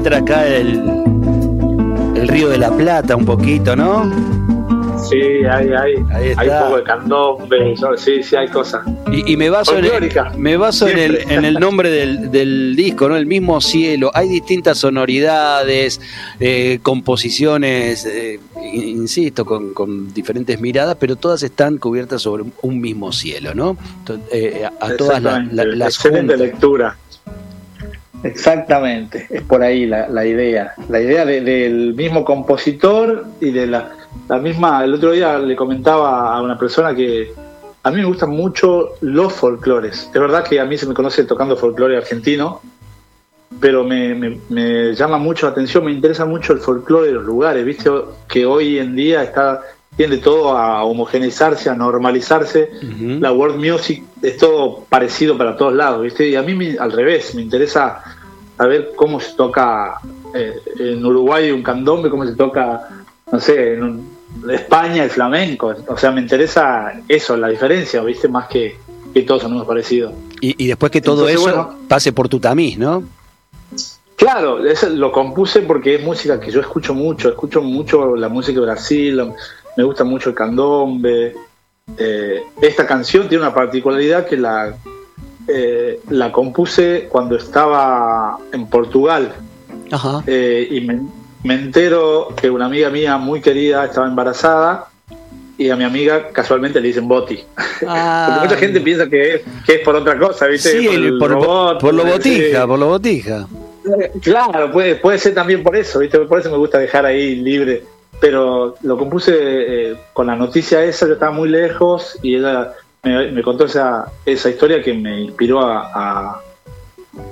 entra acá el Río de la Plata un poquito, ¿no? Sí, hay un poco de candombe, sí, hay cosas. Y me baso en el nombre del disco, ¿no? El mismo cielo. Hay distintas sonoridades, composiciones, insisto, con diferentes miradas, pero todas están cubiertas sobre un mismo cielo, ¿no? A todas las excelente lectura. Exactamente, es por ahí la idea. La idea del mismo compositor y de la misma. El otro día le comentaba a una persona que a mí me gustan mucho los folclores. Es verdad que a mí se me conoce tocando folclore argentino, pero me llama mucho la atención, me interesa mucho el folclore de los lugares. Viste que hoy en día tiende todo a homogeneizarse, a normalizarse. Uh-huh. La world music es todo parecido para todos lados, ¿viste? Y a mí al revés, me interesa saber cómo se toca en Uruguay un candombe, cómo se toca, no sé, en España el flamenco. O sea, me interesa eso, la diferencia, ¿viste? Más que todos son unos parecidos. Y después que todo eso pase por tu tamiz, ¿no? Claro, eso lo compuse porque es música que yo escucho mucho la música de Brasil, me gusta mucho el candombe. Esta canción tiene una particularidad que la compuse cuando estaba en Portugal. Ajá. Y me entero que una amiga mía muy querida estaba embarazada y a mi amiga casualmente le dicen Boti. Porque mucha gente piensa que es por otra cosa, ¿viste? Sí, por lo botija, por lo botija. Claro, puede ser también por eso, ¿viste? Por eso me gusta dejar ahí libre. Pero lo compuse con la noticia esa, yo estaba muy lejos y ella me contó esa historia que me inspiró a